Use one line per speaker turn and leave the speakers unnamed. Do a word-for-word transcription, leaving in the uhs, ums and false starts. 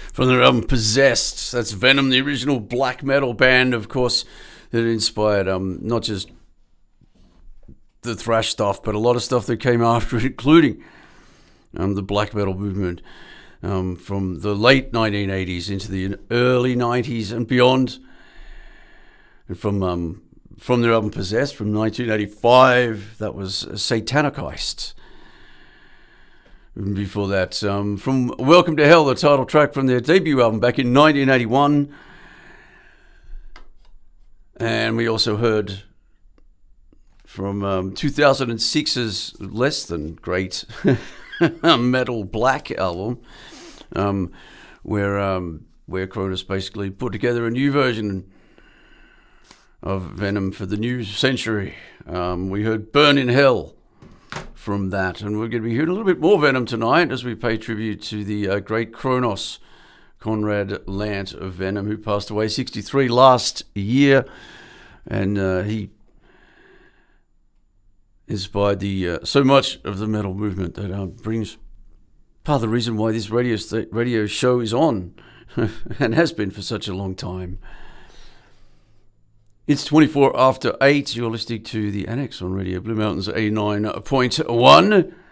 from their album Possessed. That's Venom, the original black metal band, of course, that inspired um, not just the thrash stuff, but a lot of stuff that came after it, including um, the black metal movement um, from the late nineteen eighties into the early nineties and beyond. And from um, from their album Possessed from nineteen eighty-five, that was Satanichist. And before that, um, from Welcome to Hell, the title track from their debut album back in nineteen eighty-one. And we also heard from um, two thousand six's less than great Metal Black album, um, where um, where Cronus basically put together a new version of Venom for the new century. Um, we heard Burn in Hell from that, and we're going to be hearing a little bit more Venom tonight as we pay tribute to the uh, great Kronos, Conrad Lant of Venom, who passed away sixty-three last year, and uh, he inspired the uh, so much of the metal movement that uh, brings part of the reason why this radio st- radio show is on and has been for such a long time. It's twenty-four after eight. You're listening to The Annex on Radio Blue Mountains eighty-nine point one.